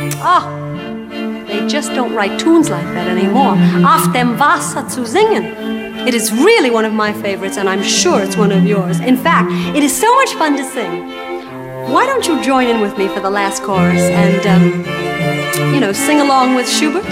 Oh, they just don't write tunes like that anymore. Auf dem Wasser zu singen. It is really one of my favorites, and I'm sure it's one of yours. In fact, it is so much fun to sing. Why don't you join in with me for the last chorus and, sing along with Schubert?